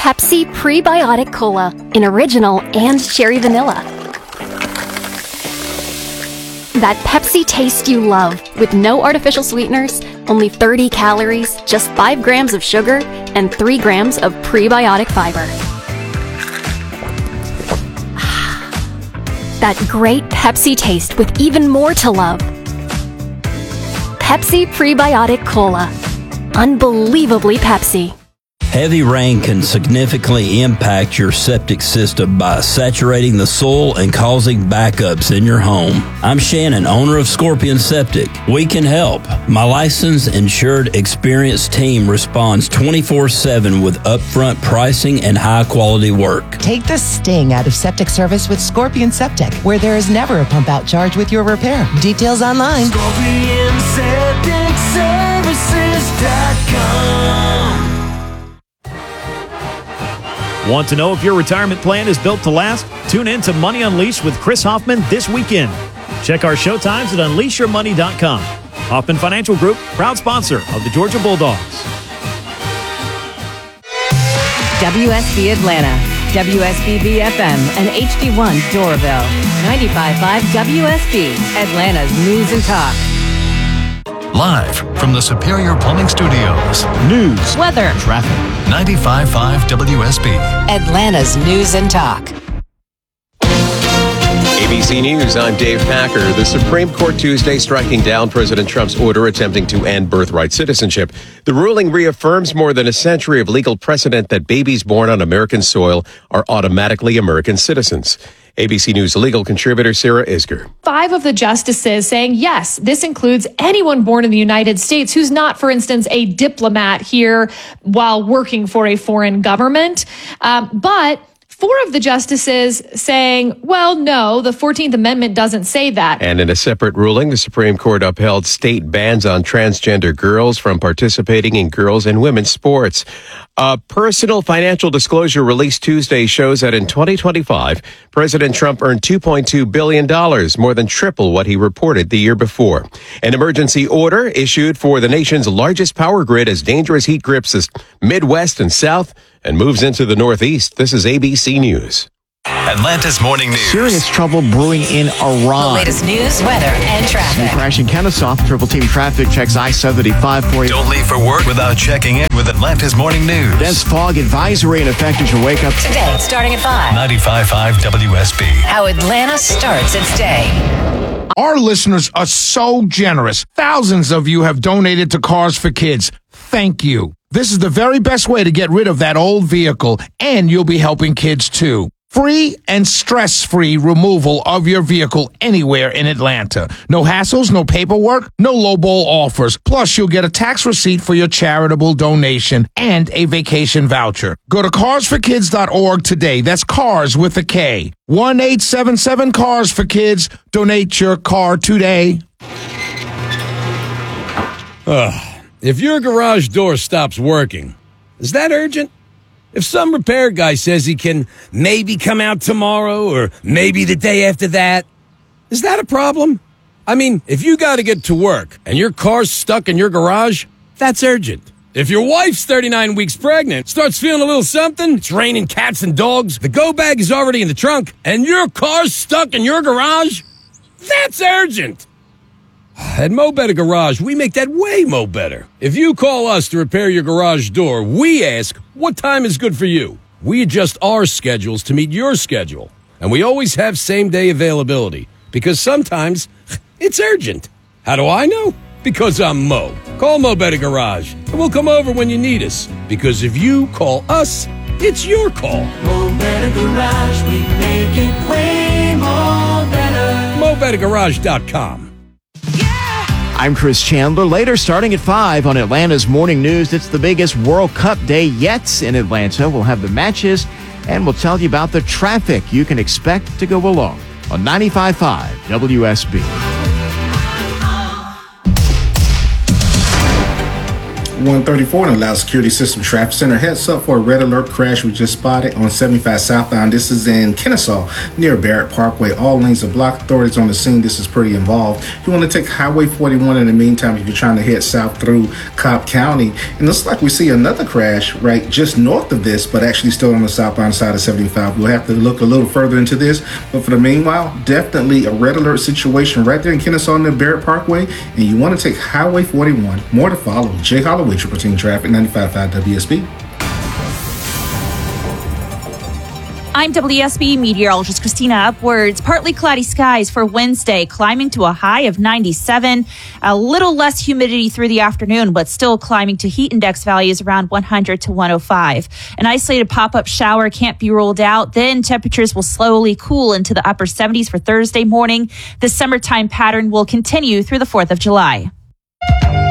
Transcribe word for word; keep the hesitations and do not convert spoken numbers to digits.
Pepsi Prebiotic Cola in original and cherry vanilla. That Pepsi taste you love with no artificial sweeteners, only thirty calories, just five grams of sugar, and three grams of prebiotic fiber. That great Pepsi taste with even more to love. Pepsi Prebiotic Cola. Unbelievably Pepsi. Heavy rain can significantly impact your septic system by saturating the soil and causing backups in your home. I'm Shannon, owner of Scorpion Septic. We can help. My licensed, insured, experienced team responds twenty-four seven with upfront pricing and high-quality work. Take the sting out of septic service with Scorpion Septic, where there is never a pump-out charge with your repair. Details online. Scorpion Septic Services dot com. Want to know if your retirement plan is built to last? Tune in to Money Unleashed with Chris Hoffman this weekend. Check our show times at unleash your money dot com. Hoffman Financial Group, proud sponsor of the Georgia Bulldogs. W S B Atlanta, W S B B F M, and H D one Doraville. ninety-five point five W S B, Atlanta's News and Talk. Live from the Superior Plumbing Studios. News, weather, traffic. ninety-five point five W S B. Atlanta's News and Talk. A B C News, I'm Dave Packer. The Supreme Court Tuesday striking down President Trump's order attempting to end birthright citizenship. The ruling reaffirms more than a century of legal precedent that babies born on American soil are automatically American citizens. A B C News legal contributor Sarah Isger. Five of the justices saying, yes, this includes anyone born in the United States who's not, for instance, a diplomat here while working for a foreign government. Um, but four of the justices saying, well, no, the fourteenth Amendment doesn't say that. And in a separate ruling, the Supreme Court upheld state bans on transgender girls from participating in girls' and women's sports. A personal financial disclosure released Tuesday shows that in twenty twenty-five, President Trump earned two point two billion dollars, more than triple what he reported the year before. An emergency order issued for the nation's largest power grid as dangerous heat grips the Midwest and South and moves into the Northeast. This is A B C News. Atlanta's Morning News. Serious trouble brewing in Iran. The latest news, weather, and traffic. Crashing Kennesaw. Triple team traffic checks I seventy-five for you. Don't leave for work without checking in with Atlanta's Morning News. Dense fog advisory in effect as you wake up. Today, starting at five. ninety-five point five W S B. How Atlanta starts its day. Our listeners are so generous. Thousands of you have donated to Cars for Kids. Thank you. This is the very best way to get rid of that old vehicle, and you'll be helping kids too. Free and stress-free removal of your vehicle anywhere in Atlanta. No hassles, no paperwork, no lowball offers. Plus, you'll get a tax receipt for your charitable donation and a vacation voucher. Go to cars for kids dot org today. That's cars with a K. one eight seven seven cars for kids. Donate your car today. Ugh. If your garage door stops working, is that urgent? If some repair guy says he can maybe come out tomorrow or maybe the day after that, is that a problem? I mean, if you got to get to work and your car's stuck in your garage, that's urgent. If your wife's thirty-nine weeks pregnant, starts feeling a little something, it's raining cats and dogs, the go bag is already in the trunk, and your car's stuck in your garage, that's urgent. At Mo Better Garage, we make that way mo better. If you call us to repair your garage door, we ask, what time is good for you? We adjust our schedules to meet your schedule. And we always have same-day availability, because sometimes it's urgent. How do I know? Because I'm Mo. Call Mo Better Garage, and we'll come over when you need us. Because if you call us, it's your call. Mo Better Garage, we make it way more better. Mo Better Garage dot com. I'm Chris Chandler. Later, starting at five on Atlanta's Morning News, it's the biggest World Cup day yet in Atlanta. We'll have the matches, and we'll tell you about the traffic you can expect to go along on ninety-five point five W S B. one thirty-four in the Loud Security System Traffic Center. Heads up for a red alert crash we just spotted on seventy-five southbound. This is in Kennesaw near Barrett Parkway. All lanes are blocked. Authorities on the scene. This is pretty involved. You want to take Highway forty-one in the meantime if you're trying to head south through Cobb County. And it looks like we see another crash right just north of this, but actually still on the southbound side of seventy-five. We'll have to look a little further into this. But for the meanwhile, definitely a red alert situation right there in Kennesaw near Barrett Parkway. And you want to take Highway forty-one. More to follow. Jay Holloway, Triple Team Traffic, ninety-five point five W S B. I'm W S B meteorologist Christina Upwards. Partly cloudy skies for Wednesday, climbing to a high of ninety-seven. A little less humidity through the afternoon, but still climbing to heat index values around one hundred to one oh five. An isolated pop-up shower can't be ruled out. Then temperatures will slowly cool into the upper seventies for Thursday morning. The summertime pattern will continue through the fourth of July.